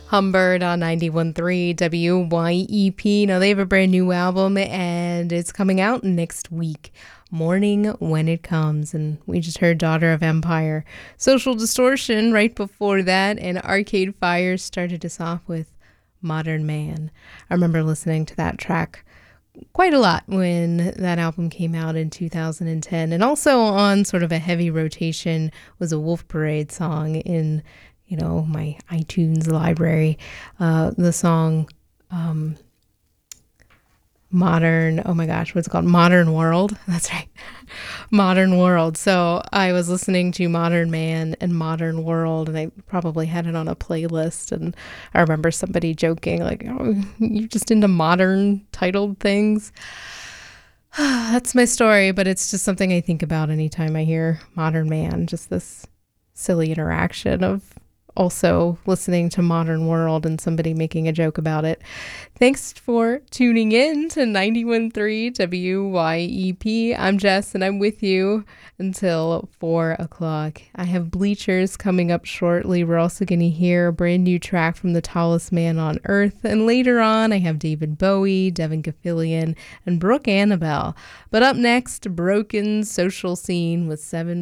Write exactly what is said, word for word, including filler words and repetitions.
Humbird on ninety-one point three W Y E P. Now, they have a brand new album, and it's coming out next week. Morning When It Comes. And we just heard Daughter of Empire. Social Distortion right before that, and Arcade Fire started us off with Modern Man. I remember listening to that track quite a lot when that album came out in two thousand ten. And also on sort of a heavy rotation was a Wolf Parade song in, you know, my iTunes library. Uh, the song um, Modern, oh my gosh, what's it called? Modern World. That's right. Modern World. So I was listening to Modern Man and Modern World, and I probably had it on a playlist. And I remember somebody joking, like, oh, you're just into modern titled things. That's my story, but it's just something I think about anytime I hear Modern Man, just this silly interaction of also listening to Modern World and somebody making a joke about it. Thanks for tuning in to ninety-one point three W Y E P. I'm Jess, and I'm with you until four o'clock. I have Bleachers coming up shortly. We're also going to hear a brand new track from The Tallest Man on Earth. And later on, I have David Bowie, Devin Gaffilian, and Brooke Annabelle. But up next, Broken Social Scene with seven